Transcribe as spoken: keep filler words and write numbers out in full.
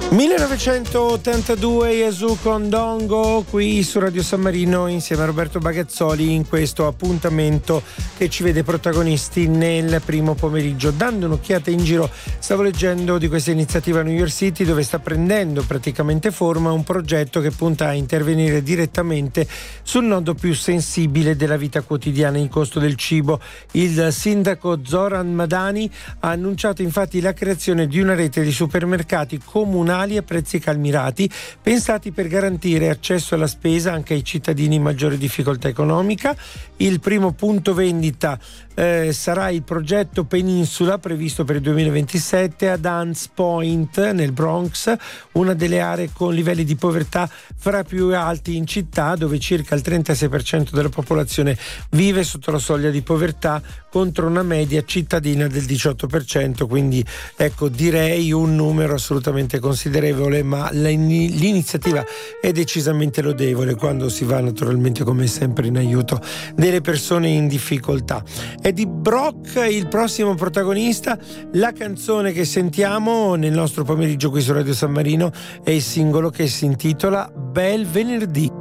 millenovecentottantadue Yazoo con Dongo qui su Radio San Marino insieme a Roberto Bagazzoli in questo appuntamento che ci vede protagonisti nel primo pomeriggio. Dando un'occhiata in giro stavo leggendo di questa iniziativa a New York City, dove sta prendendo praticamente forma un progetto che punta a intervenire direttamente sul nodo più sensibile della vita quotidiana, il costo del cibo. Il sindaco Zoran Madani ha annunciato infatti la creazione di una rete di supermercati comunali a prezzi calmierati, pensati per garantire accesso alla spesa anche ai cittadini in maggiore difficoltà economica. Il primo punto vendita eh, sarà il progetto Peninsula, previsto per il duemilaventisette ad Hunts Point nel Bronx, una delle aree con livelli di povertà fra più alti in città, dove circa il trentasei per cento della popolazione vive sotto la soglia di povertà, contro una media cittadina del diciotto per cento. Quindi ecco, direi un numero assolutamente considerevole, ma l'iniziativa è decisamente lodevole quando si va naturalmente, come sempre, in aiuto delle persone in difficoltà. È di Brock il prossimo protagonista. La canzone che sentiamo nel nostro pomeriggio qui su Radio San Marino è il singolo che si intitola Bel Venerdì.